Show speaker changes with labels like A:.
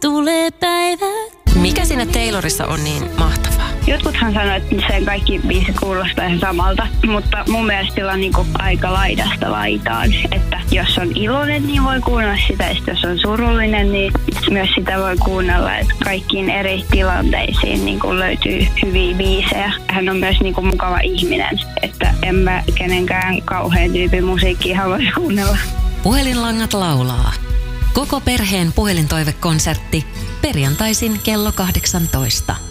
A: tulee päivä. Mikä siinä Taylorissa on niin mahtavaa?
B: Jotkuthan sanoo, että sen kaikki biisit kuulostaa ihan samalta, mutta mun mielestä sillä on niinku aika laidasta laitaan. Että jos on iloinen, niin voi kuunnella sitä, ja jos on surullinen, niin myös sitä voi kuunnella. Että kaikkiin eri tilanteisiin niinku löytyy hyviä biisejä. Hän on myös niinku mukava ihminen, että en mä kenenkään kauhean tyypin musiikkia haluaisi kuunnella.
A: Puhelinlangat laulaa. Koko perheen puhelintoivekonsertti perjantaisin kello 18.